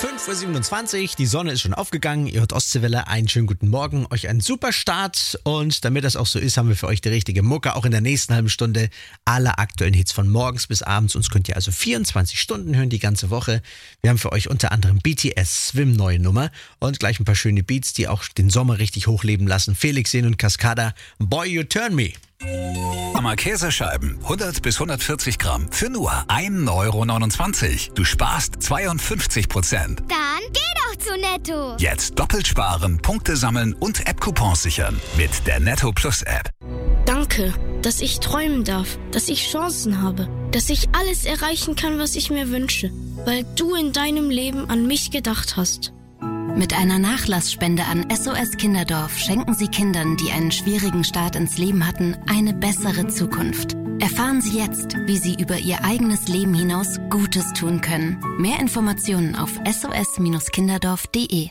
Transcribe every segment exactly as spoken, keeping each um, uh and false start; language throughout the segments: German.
fünf Uhr siebenundzwanzig, die Sonne ist schon aufgegangen, ihr hört Ostseewelle, einen schönen guten Morgen, euch einen super Start und damit das auch so ist, haben wir für euch die richtige Mucke, auch in der nächsten halben Stunde alle aktuellen Hits von morgens bis abends, uns könnt ihr also vierundzwanzig Stunden hören, die ganze Woche. Wir haben für euch unter anderem B T S, Swim, neue Nummer und gleich ein paar schöne Beats, die auch den Sommer richtig hochleben lassen. Felix Jähn und Cascada, Boy You Turn Me. Hammer Käsescheiben, hundert bis hundertvierzig Gramm, für nur ein Euro neunundzwanzig. Du sparst zweiundfünfzig Prozent. Dann geh doch zu Netto. Jetzt doppelt sparen, Punkte sammeln und App-Coupons sichern mit der Netto Plus App. Danke, dass ich träumen darf, dass ich Chancen habe, dass ich alles erreichen kann, was ich mir wünsche, weil du in deinem Leben an mich gedacht hast. Mit einer Nachlassspende an S O S Kinderdorf schenken Sie Kindern, die einen schwierigen Start ins Leben hatten, eine bessere Zukunft. Erfahren Sie jetzt, wie Sie über Ihr eigenes Leben hinaus Gutes tun können. Mehr Informationen auf s o s kinderdorf punkt d e.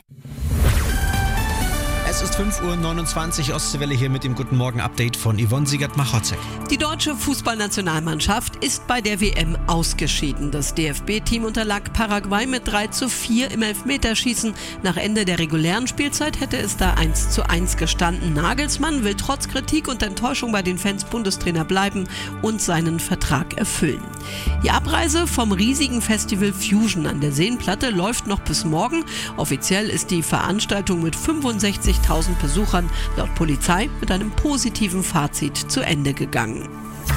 Es ist fünf Uhr neunundzwanzig, Ostseewelle hier mit dem Guten Morgen-Update von Yvonne Siegert-Machotzek. Die deutsche Fußballnationalmannschaft ist bei der W M ausgeschieden. Das D F B-Team unterlag Paraguay mit drei zu vier im Elfmeterschießen. Nach Ende der regulären Spielzeit hätte es da eins zu eins gestanden. Nagelsmann will trotz Kritik und Enttäuschung bei den Fans Bundestrainer bleiben und seinen Vertrag erfüllen. Die Abreise vom riesigen Festival Fusion an der Seenplatte läuft noch bis morgen. Offiziell ist die Veranstaltung mit fünfundsechzigtausend Besuchern laut Polizei mit einem positiven Fazit zu Ende gegangen.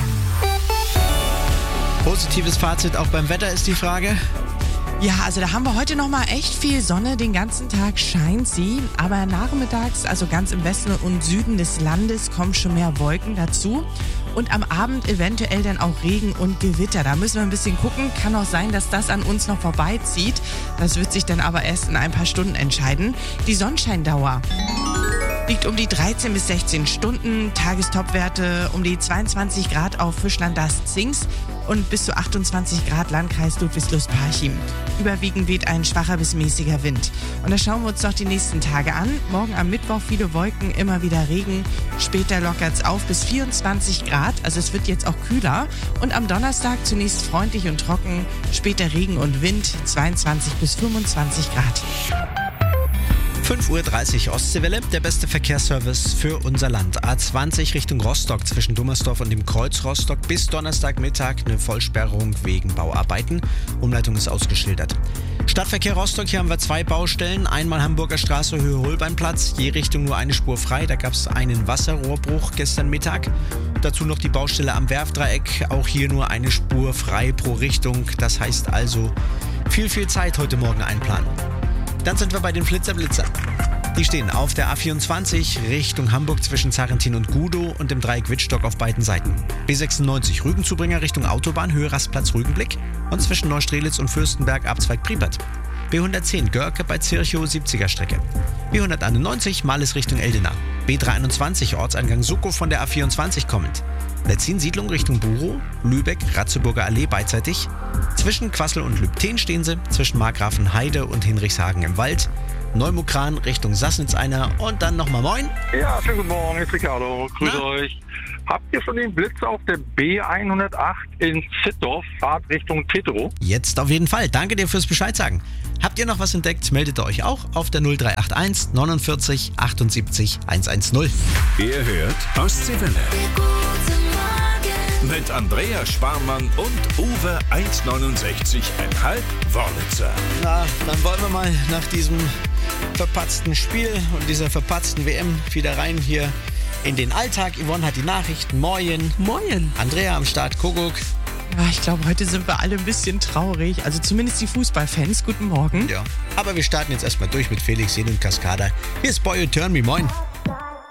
Positives Fazit auch beim Wetter ist die Frage. Ja, also da haben wir heute nochmal echt viel Sonne. Den ganzen Tag scheint sie. Aber nachmittags, also ganz im Westen und Süden des Landes, kommen schon mehr Wolken dazu. Und am Abend eventuell dann auch Regen und Gewitter. Da müssen wir ein bisschen gucken. Kann auch sein, dass das an uns noch vorbeizieht. Das wird sich dann aber erst in ein paar Stunden entscheiden. Die Sonnenscheindauer liegt um die dreizehn bis sechzehn Stunden. Tagestopwerte um die zweiundzwanzig Grad auf Fischland-Das-Zings und bis zu achtundzwanzig Grad Landkreis Ludwigslust-Parchim. Überwiegend weht ein schwacher bis mäßiger Wind. Und da schauen wir uns noch die nächsten Tage an. Morgen am Mittwoch viele Wolken, immer wieder Regen. Später lockert es auf bis vierundzwanzig Grad, also es wird jetzt auch kühler. Und am Donnerstag zunächst freundlich und trocken, später Regen und Wind, zweiundzwanzig bis fünfundzwanzig Grad. fünf Uhr dreißig Ostseewelle, der beste Verkehrsservice für unser Land. A zwanzig Richtung Rostock zwischen Dummersdorf und dem Kreuz Rostock bis Donnerstagmittag eine Vollsperrung wegen Bauarbeiten. Umleitung ist ausgeschildert. Stadtverkehr Rostock, hier haben wir zwei Baustellen. Einmal Hamburger Straße, Höhe Holbeinplatz, je Richtung nur eine Spur frei. Da gab es einen Wasserrohrbruch gestern Mittag. Dazu noch die Baustelle am Werfdreieck, auch hier nur eine Spur frei pro Richtung. Das heißt also viel, viel Zeit heute Morgen einplanen. Dann sind wir bei den Flitzer-Blitzer. Die stehen auf der A vierundzwanzig Richtung Hamburg zwischen Zarrentin und Gudow und dem Dreieck Wittstock auf beiden Seiten. B sechsundneunzig Rügenzubringer Richtung Autobahn, Höhe Rastplatz Rügenblick und zwischen Neustrelitz und Fürstenberg Abzweig Priepert. B hundertzehn Görke bei Zirchow siebziger Strecke. B hunderteinundneunzig Males Richtung Eldena. B dreihunderteinundzwanzig Ortseingang Suckow von der A vierundzwanzig kommend. Letzin Siedlung Richtung Burow, Lübeck, Ratzeburger Allee beidseitig. Zwischen Quassel und Lübten stehen sie, zwischen Markgrafenheide und Hinrichshagen im Wald. Neumukran Richtung Sassnitz einer und dann nochmal moin. Ja, schönen guten Morgen, ist Ricardo. Grüß Na? euch. Habt ihr schon den Blitz auf der B hundertacht in Zittdorf, Fahrt Richtung Tetro? Jetzt auf jeden Fall. Danke dir fürs Bescheid sagen. Habt ihr noch was entdeckt, meldet ihr euch auch auf der null drei acht eins neunundvierzig achtundsiebzig hundertzehn. Ihr hört Ostseewelle. Mit Andrea Sparmann und Uwe eins neunundsechzig Komma fünf Wörlitzer. Na, dann wollen wir mal nach diesem verpatzten Spiel und dieser verpatzten W M wieder rein hier in den Alltag. Yvonne hat die Nachrichten. Moin. Moin. Andrea am Start, Kuckuck. Ja, ich glaube, heute sind wir alle ein bisschen traurig. Also zumindest die Fußballfans. Guten Morgen. Ja, aber wir starten jetzt erstmal durch mit Felix Jähn und Cascada. Hier ist Boy You Turn Me. Moin.